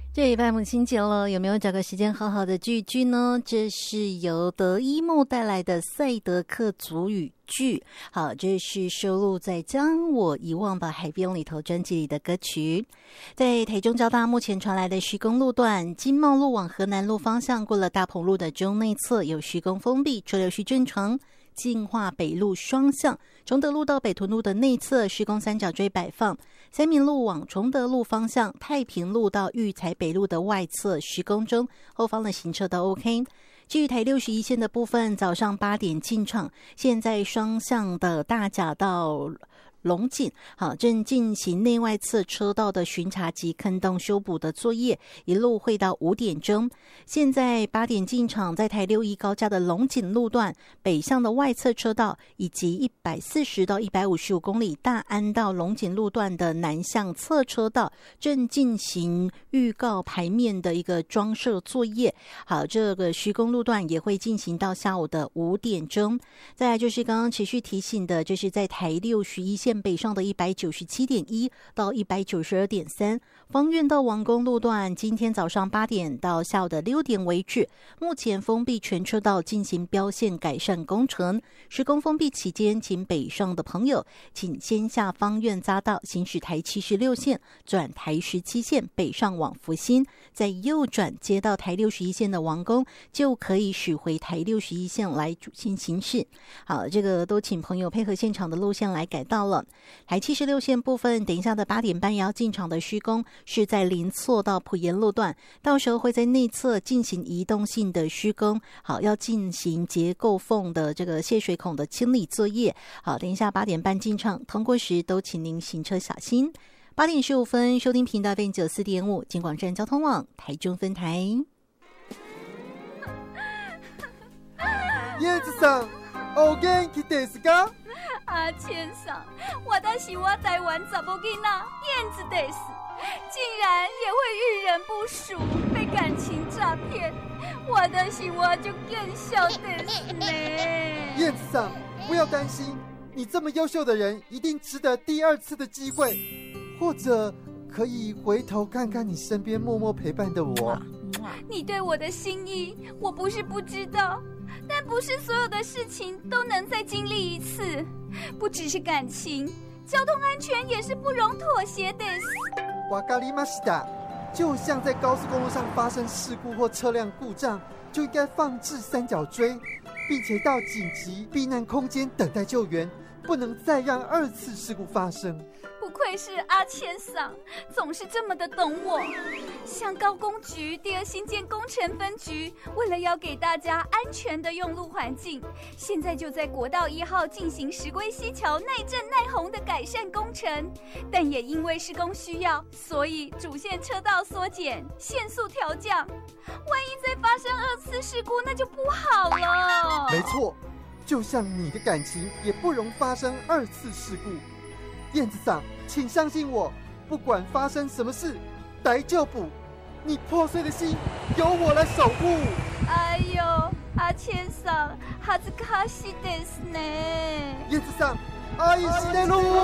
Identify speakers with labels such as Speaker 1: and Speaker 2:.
Speaker 1: 这礼拜母亲节了，有没有找个时间好好的聚一聚呢？这是由德一木带来的赛德克族语剧，好，这是收录在《将我遗忘吧海边》里头专辑里的歌曲。在台中交大目前传来的施工路段，金茂路往河南路方向过了大鹏路的中内侧有施工封闭，车流需正常。进化北路双向，崇德路到北屯路的内侧施工三角锥摆放；三民路往崇德路方向，太平路到育才北路的外侧施工中，后方的行车都 OK。至于台61线的部分，早上8点进场，现在双向的大甲到龙井好正进行内外侧车道的巡查及坑洞修补的作业，一路会到5点钟。现在8点进场，在台61高架的龙井路段北向的外侧车道，以及140到155公里大安到龙井路段的南向侧车道，正进行预告牌面的一个装设作业。好，这个施工路段也会进行到下午的5点钟。再来就是刚刚持续提醒的，就是在台61线北上的 197.1 到 192.3 方院到王公路段，今天早上8点到下午的6点为止，目前封闭全车道进行标线改善工程。施工封闭期间，请北上的朋友请先下方院匝道行驶台76线转台17线北上往福兴，再右转接到台61线的王公，就可以驶回台61线来主线行驶。好，这个都请朋友配合现场的路线来改道了。台76线部分，等一下的8点半也要进场的施工是在林厝到埔盐路段，到时候会在内侧进行移动性的施工。好，要进行结构缝的这个泄水孔的清理作业。好，等一下8点半进场，通过时都请您行车小心。8点15分，收听频道 FM94.5 金广站交通网台中分台。
Speaker 2: 叶子さん、お元気ですか？
Speaker 3: 阿千桑，我的是我台湾查某囡仔燕子です，竟然也会遇人不淑，被感情诈骗，我的是我就更笑です呢。
Speaker 2: 燕子さん，不要担心，你这么优秀的人，一定值得第2次的机会，或者可以回头看看你身边默默陪伴的我。
Speaker 3: 你对我的心意，我不是不知道。但不是所有的事情都能再经历一次，不只是感情，交通安全也是不容妥协的。
Speaker 2: わかりました。就像在高速公路上发生事故或车辆故障，就应该放置三角锥，并且到紧急避难空间等待救援，不能再让2次事故发生。
Speaker 3: 不愧是阿千桑，总是这么的懂我。像高工局第2新建工程分局，为了要给大家安全的用路环境，现在就在国道1号进行石龟溪桥耐震耐洪的改善工程。但也因为施工需要，所以主线车道缩减，限速调降。万一再发生2次事故，那就不好了。
Speaker 2: 没错，就像你的感情也不容发生2次事故。燕子桑，请相信我，不管发生什么事，大丈夫，你破碎的心由我来守护。
Speaker 3: 哎呦，阿千桑，恥ずかしいですね。
Speaker 2: 燕子桑，愛してる。